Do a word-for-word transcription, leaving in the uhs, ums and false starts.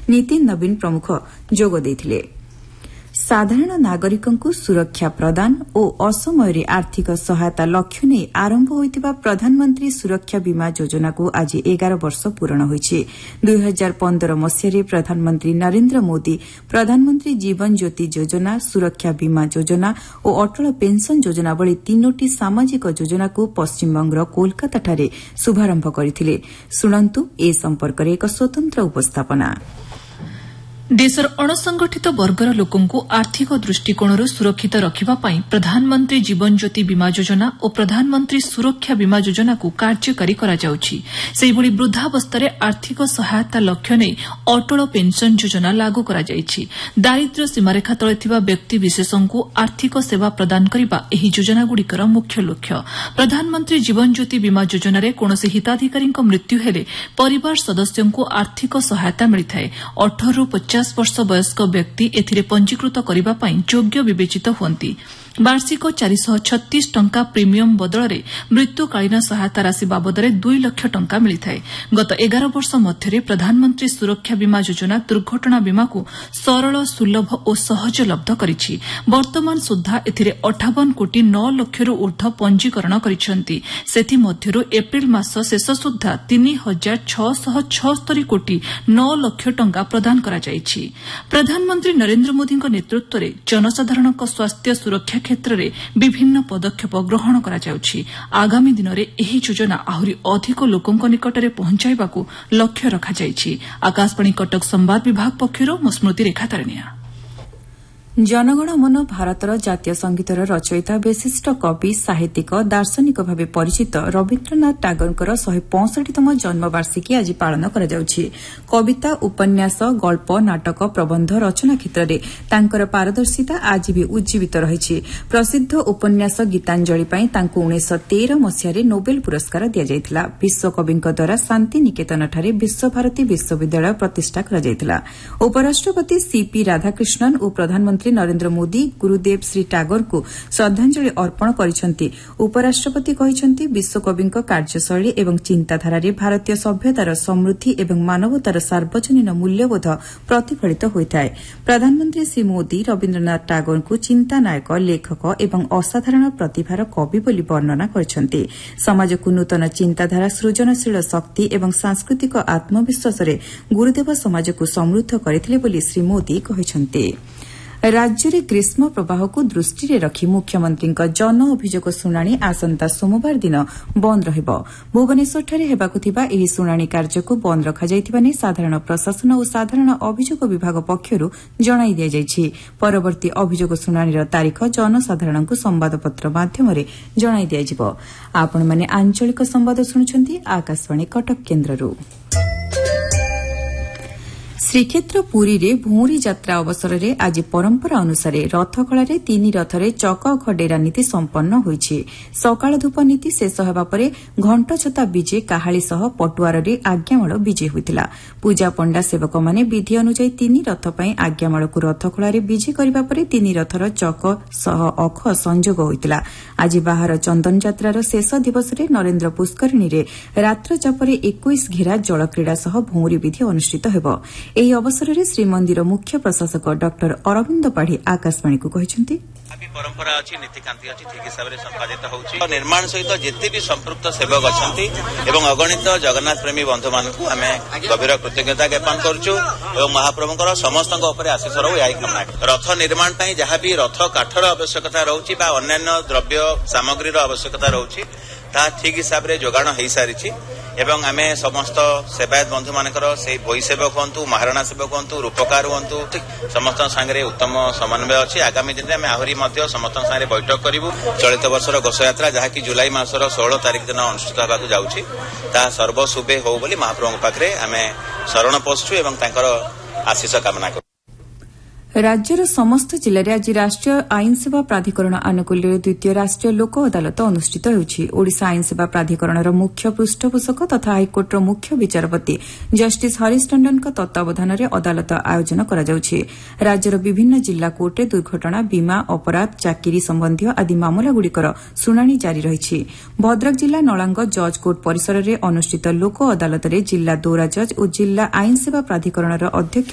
ନିତିନ ନବୀନ ପ୍ରମୁଖ ଯୋଗ ଦେଇଥିଲେ। ସାଧାରଣ ନାଗରିକଙ୍କୁ ସୁରକ୍ଷା ପ୍ରଦାନ ଓ ଅସମୟରେ ଆର୍ଥିକ ସହାୟତା ଲକ୍ଷ୍ୟ ନେଇ ଆରମ୍ଭ ହୋଇଥିବା ପ୍ରଧାନମନ୍ତ୍ରୀ ସୁରକ୍ଷା ବୀମା ଯୋଜନାକୁ ଆଜି ଏଗାର ବର୍ଷ ପୂରଣ ହୋଇଛି। ଦୁଇ ହଜାର ପନ୍ଦର ମସିହାରେ ପ୍ରଧାନମନ୍ତ୍ରୀ ନରେନ୍ଦ୍ର ମୋଦି ପ୍ରଧାନମନ୍ତ୍ରୀ ଜୀବନ ଜ୍ୟୋତି ଯୋଜନା, ସୁରକ୍ଷା ବୀମା ଯୋଜନା ଓ ଅଟଳ ପେନ୍ସନ୍ ଯୋଜନା ଭଳି ତିନୋଟି ସାମାଜିକ ଯୋଜନାକୁ ପଶ୍ଚିମବଙ୍ଗର କୋଲକାତାଠାରେ ଶୁଭାରମ୍ଭ କରିଥିଲେ। ଶୁଣନ୍ତୁ ଏ ସମ୍ପର୍କରେ ଏକ ସ୍ୱତନ୍ତ୍ର ଉପସ୍ଥାପନା। ଦେଶର ଅଣସଂଗଠିତ ବର୍ଗର ଲୋକଙ୍କୁ ଆର୍ଥିକ ଦୃଷ୍ଟିକୋଣରୁ ସୁରକ୍ଷିତ ରଖିବା ପାଇଁ ପ୍ରଧାନମନ୍ତ୍ରୀ ଜୀବନ ଜ୍ୟୋତି ବୀମା ଯୋଜନା ଓ ପ୍ରଧାନମନ୍ତ୍ରୀ ସୁରକ୍ଷା ବୀମା ଯୋଜନାକୁ କାର୍ଯ୍ୟକାରୀ କରାଯାଉଛି। ସେହିଭଳି ବୃଦ୍ଧାବସ୍ଥାରେ ଆର୍ଥିକ ସହାୟତା ଲକ୍ଷ୍ୟ ନେଇ ଅଟଳ ପେନ୍ସନ୍ ଯୋଜନା ଲାଗୁ କରାଯାଇଛି। ଦାରିଦ୍ର୍ୟ ସୀମାରେଖା ତଳେ ଥିବା ବ୍ୟକ୍ତିବିଶେଷଙ୍କୁ ଆର୍ଥିକ ସେବା ପ୍ରଦାନ କରିବା ଏହି ଯୋଜନାଗୁଡ଼ିକର ମୁଖ୍ୟ ଲକ୍ଷ୍ୟ। ପ୍ରଧାନମନ୍ତ୍ରୀ ଜୀବନ ଜ୍ୟୋତି ବୀମା ଯୋଜନାରେ କୌଣସି ହିତାଧିକାରୀଙ୍କ ମୃତ୍ୟୁ ହେଲେ ପରିବାର ସଦସ୍ୟଙ୍କୁ ଆର୍ଥିକ ସହାୟତା ମିଳିଥାଏ। ଅଠରରୁ ପଚାଶ ବର୍ଷ ବୟସ୍କ ବ୍ୟକ୍ତି ଏଥିରେ ପଞ୍ଜୀକୃତ କରିବା ପାଇଁ ଯୋଗ୍ୟ ବିବେଚିତ ହୁଅନ୍ତି। ବାର୍ଷିକ ଚାରିଶହ ଛତିଶ ଟଙ୍କା ପ୍ରିମିୟମ ବଦଳରେ ମୃତ୍ୟୁକାଳୀନ ସହାୟତା ରାଶି ବାବଦରେ ଦୁଇ ଲକ୍ଷ ଟଙ୍କା ମିଳିଥାଏ। ଗତ ଏଗାର ବର୍ଷ ମଧ୍ୟରେ ପ୍ରଧାନମନ୍ତ୍ରୀ ସୁରକ୍ଷା ବୀମା ଯୋଜନା ଦୁର୍ଘଟଣା ବୀମାକୁ ସରଳ, ସୁଲଭ ଓ ସହଜଲବ୍ଧ କରିଛି। ବର୍ତ୍ତମାନ ସୁଦ୍ଧା ଏଥିରେ ଅଠାବନ କୋଟି ନଅ ଲକ୍ଷରୁ ଊର୍ଦ୍ଧ୍ୱ ପଞ୍ଜୀକରଣ କରିଛନ୍ତି। ସେଥିମଧ୍ୟରୁ ଏପ୍ରିଲ ମାସ ଶେଷ ସୁଦ୍ଧା ତିନି ହଜାର ଛଅଶହ ଛଅସ୍ତରୀ କୋଟି ନଅ ଲକ୍ଷ ଟଙ୍କା ପ୍ରଦାନ କରାଯାଇଛି। ପ୍ରଧାନମନ୍ତ୍ରୀ ନରେନ୍ଦ୍ର ମୋଦିଙ୍କ ନେତୃତ୍ୱରେ ଜନସାଧାରଣଙ୍କ ସ୍ୱାସ୍ଥ୍ୟ ସୁରକ୍ଷା କ୍ଷେତ୍ରରେ ବିଭିନ୍ନ ପଦକ୍ଷେପ ଗ୍ରହଣ କରାଯାଉଛି। ଆଗାମୀ ଦିନରେ ଏହି ଯୋଜନା ଆହୁରି ଅଧିକ ଲୋକଙ୍କ ନିକଟରେ ପହଞ୍ଚାଇବାକୁ ଲକ୍ଷ୍ୟ ରଖାଯାଇଛି। ଆକାଶବାଣୀ କଟକ ସମ୍ବାଦ ବିଭାଗ ପକ୍ଷରୁ ମୁଁ ସ୍ମୃତି ରେଖା ତାରିଣିଆ। ଜନଗଣ ମନ ଭାରତର ଜାତୀୟ ସଙ୍ଗୀତର ରଚୟିତା, ବିଶିଷ୍ଟ କବି, ସାହିତ୍ୟିକ, ଦାର୍ଶନିକ ଭାବେ ପରିଚିତ ରବୀନ୍ଦ୍ରନାଥ ଟାଗୋରଙ୍କର ଶହେ ପଞ୍ଚଷଠିତମ ଜନ୍ମବାର୍ଷିକୀ ଆଜି ପାଳନ କରାଯାଉଛି। କବିତା, ଉପନ୍ୟାସ, ଗଳ୍ପ, ନାଟକ, ପ୍ରବନ୍ଧ ରଚନା କ୍ଷେତ୍ରରେ ତାଙ୍କର ପାରଦର୍ଶିତା ଆଜି ବି ଉଜ୍ଜୀବିତ ରହିଛି। ପ୍ରସିଦ୍ଧ ଉପନ୍ୟାସ ଗୀତାଞ୍ଜଳି ପାଇଁ ତାଙ୍କୁ ଉଣେଇଶହ ତେର ମସିହାରେ ନୋବେଲ ପୁରସ୍କାର ଦିଆଯାଇଥିଲା। ବିଶ୍ୱକବିଙ୍କ ଦ୍ୱାରା ଶାନ୍ତିନିକେତନଠାରେ ବିଶ୍ୱଭାରତୀ ବିଶ୍ୱବିଦ୍ୟାଳୟ ପ୍ରତିଷ୍ଠା କରାଯାଇଥିଲା। ଉପରାଷ୍ଟ୍ରପତି ସିପି ରାଧାକ୍ରିଷ୍ଣନ୍ ଓ ପ୍ରଧାନମନ୍ତ୍ରୀ ନରେନ୍ଦ୍ର ମୋଦି ଗୁରୁଦେବ ଶ୍ରୀ ଟାଗୋରଙ୍କୁ ଶ୍ରଦ୍ଧାଞ୍ଜଳି ଅର୍ପଣ କରିଛନ୍ତି। ଉପରାଷ୍ଟ୍ରପତି କହିଛନ୍ତି, ବିଶ୍ୱକବିଙ୍କ କାର୍ଯ୍ୟଶୈଳୀ ଏବଂ ଚିନ୍ତାଧାରାରେ ଭାରତୀୟ ସଭ୍ୟତାର ସମୃଦ୍ଧି ଏବଂ ମାନବତାର ସାର୍ବଜନୀନ ମୂଲ୍ୟବୋଧ ପ୍ରତିଫଳିତ ହୋଇଥାଏ। ପ୍ରଧାନମନ୍ତ୍ରୀ ଶ୍ରୀ ମୋଦି ରବୀନ୍ଦ୍ରନାଥ ଟାଗୋରଙ୍କୁ ଚିନ୍ତାନାୟକ, ଲେଖକ ଏବଂ ଅସାଧାରଣ ପ୍ରତିଭାର କବି ବୋଲି ବର୍ଣ୍ଣନା କରିଛନ୍ତି। ସମାଜକୁ ନୂତନ ଚିନ୍ତାଧାରା, ସୃଜନଶୀଳ ଶକ୍ତି ଏବଂ ସାଂସ୍କୃତିକ ଆତ୍ମବିଶ୍ୱାସରେ ଗୁରୁଦେବ ସମାଜକୁ ସମୃଦ୍ଧ କରିଥିଲେ ବୋଲି ଶ୍ରୀ ମୋଦି କହିଛନ୍ତି। ରାଜ୍ୟରେ ଗ୍ରୀଷ୍ମ ପ୍ରବାହକୁ ଦୃଷ୍ଟିରେ ରଖି ମୁଖ୍ୟମନ୍ତ୍ରୀଙ୍କ ଜନ ଅଭିଯୋଗ ଶୁଣାଣି ଆସନ୍ତା ସୋମବାର ଦିନ ବନ୍ଦ ରହିବ। ଭୁବନେଶ୍ୱରଠାରେ ହେବାକୁ ଥିବା ଏହି ଶୁଣାଣି କାର୍ଯ୍ୟକୁ ବନ୍ଦ ରଖାଯାଇଥିବା ନେଇ ସାଧାରଣ ପ୍ରଶାସନ ଓ ସାଧାରଣ ଅଭିଯୋଗ ବିଭାଗ ପକ୍ଷରୁ ଜଣାଇ ଦିଆଯାଇଛି। ପରବର୍ତ୍ତୀ ଅଭିଯୋଗ ଶୁଣାଣିର ତାରିଖ ଜନସାଧାରଣଙ୍କୁ ସମ୍ବାଦପତ୍ର ମାଧ୍ୟମରେ ଜଣାଇ ଦିଆଯିବ। ଆପଣମାନେ ଆଞ୍ଚଳିକ ସମ୍ବାଦ ଶୁଣୁଛନ୍ତି ଆକାଶବାଣୀ କଟକ କେନ୍ଦ୍ରରୁ। ଶ୍ରୀକ୍ଷେତ୍ର ପୁରୀରେ ଭଉଁରୀ ଯାତ୍ରା ଅବସରରେ ଆଜି ପରମ୍ପରା ଅନୁସାରେ ରଥଖଳାରେ ତିନି ରଥରେ ଚକ ଅଖ ନୀତି ସମ୍ପନ୍ନ ହୋଇଛି। ସକାଳ ଧୂପ ନୀତି ଶେଷ ହେବା ପରେ ଘଣ୍ଟଛତା ବିଜେ, କାହାଳି ସହ ପଟୁଆରରେ ଆଜ୍ଞାମାଳ ବିଜେ ହୋଇଥିଲା। ପୂଜା ପଣ୍ଡା ସେବକମାନେ ବିଧି ଅନୁଯାୟୀ ତିନି ରଥ ପାଇଁ ଆଜ୍ଞାମାଳକୁ ରଥଖଳାରେ ବିଜେ କରିବା ପରେ ତିନି ରଥର ଚକ ସହ ଅଖ ସଂଯୋଗ ହୋଇଥିଲା। ଆଜି ବାହାର ଚନ୍ଦନ ଯାତ୍ରାର ଶେଷ ଦିବସରେ ନରେନ୍ଦ୍ର ପୁଷ୍କରିଣୀରେ ରାତ୍ରଚାପରେ ଏକୋଇଶ ଘେରା ଜଳକ୍ରୀଡ଼ା ସହ ଭଉଁରୀ ବିଧି ଅନୁଷ୍ଠିତ ହେବ। ଏହି ଅବସରରେ ଶ୍ରୀମନ୍ଦିର ମୁଖ୍ୟ ପ୍ରଶାସକ ଡକ୍ଟର ଅରବିନ୍ଦ ପାଢ଼ୀ ଆକାଶବାଣୀକୁ କହିଛନ୍ତି, ପରମ୍ପରା ଅଛି, ନୀତିକାନ୍ତି ଅଛି, ଠିକ୍ ହିସାବରେ ସମ୍ପାଦିତ ହେଉଛି। ନିର୍ମାଣ ସହିତ ଯେତେ ବି ସମ୍ପୃକ୍ତ ସେବକ ଅଛନ୍ତି ଏବଂ ଅଗଣିତ ଜଗନ୍ନାଥ ପ୍ରେମୀ ବନ୍ଧୁମାନଙ୍କୁ ଆମେ ଗଭୀର କୃତଜ୍ଞତା ଜ୍ଞାପନ କରୁଛୁ ଏବଂ ମହାପ୍ରଭୁଙ୍କର ସମସ୍ତଙ୍କ ଉପରେ ଆଶୀଷ ରହୁ ଏହି କାମନା। ରଥ ନିର୍ମାଣ ପାଇଁ ଯାହା ବି ରଥ କାଠର ଆବଶ୍ୟକତା ରହୁଛି ବା ଅନ୍ୟାନ୍ୟ ଦ୍ରବ୍ୟ ସାମଗ୍ରୀର ଆବଶ୍ୟକତା ରହୁଛି ତାହା ଠିକ୍ ହିସାବରେ ଯୋଗାଣ ହୋଇସାରିଛି ଏବଂ ଆମେ ସମସ୍ତ ସେବାୟତ ବନ୍ଧୁମାନଙ୍କର ସେଇ ବହି ସେବକ ହୁଅନ୍ତୁ, ମହାରଣା ସେବକ ହୁଅନ୍ତୁ, ରୂପକାର ହୁଅନ୍ତୁ, ସମସ୍ତଙ୍କ ସାଙ୍ଗରେ ଉତ୍ତମ ସମନ୍ୱୟ ଅଛି। ଆଗାମୀ ଦିନରେ ଆମେ ଆହୁରି ମଧ୍ୟ ସମସ୍ତଙ୍କ ସାଙ୍ଗରେ ବୈଠକ କରିବୁ। ଚଳିତ ବର୍ଷର ଘୋଷଯାତ୍ରା ଯାହାକି ଜୁଲାଇ ମାସର ଷୋହଳ ତାରିଖ ଦିନ ଅନୁଷ୍ଠିତ ହେବାକୁ ଯାଉଛି ତାହା ସର୍ବଶୁଭେ ହେଉ ବୋଲି ମହାପ୍ରଭୁଙ୍କ ପାଖରେ ଆମେ ଶରଣ ପଶୁଛୁ ଏବଂ ତାଙ୍କର ଆଶୀଷ କାମନା କରୁଛୁ। ରାଜ୍ୟର ସମସ୍ତ ଜିଲ୍ଲାରେ ଆଜି ରାଷ୍ଟ୍ରୀୟ ଆଇନସେବା ପ୍ରାଧିକରଣ ଆନୁକୂଲ୍ୟରେ ଦ୍ୱିତୀୟ ରାଷ୍ଟ୍ରୀୟ ଲୋକ ଅଦାଲତ ଅନୁଷ୍ଠିତ ହେଉଛି। ଓଡ଼ିଶା ଆଇନସେବା ପ୍ରାଧିକରଣର ମୁଖ୍ୟ ପୃଷ୍ଠପୋଷକ ତଥା ହାଇକୋର୍ଟର ମୁଖ୍ୟ ବିଚାରପତି ଜଷ୍ଟିସ୍ ହରିଶ ଟଣ୍ଡନଙ୍କ ତତ୍ତ୍ୱାବଧାନରେ ଅଦାଲତ ଆୟୋଜନ କରାଯାଉଛି। ରାଜ୍ୟର ବିଭିନ୍ନ ଜିଲ୍ଲା କୋର୍ଟରେ ଦୁର୍ଘଟଣା, ବୀମା, ଅପରାଧ, ଚାକିରି ସମ୍ବନ୍ଧୀୟ ଆଦି ମାମଲାଗୁଡ଼ିକର ଶୁଣାଣି ଜାରି ରହିଛି। ଭଦ୍ରକ ଜିଲ୍ଲା ନଳାଙ୍ଗ ଜଜ୍ କୋର୍ଟ ପରିସରରେ ଅନୁଷ୍ଠିତ ଲୋକ ଅଦାଲତରେ ଜିଲ୍ଲା ଦୌରା ଜଜ୍ ଓ ଜିଲ୍ଲା ଆଇନସେବା ପ୍ରାଧିକରଣର ଅଧ୍ୟକ୍ଷ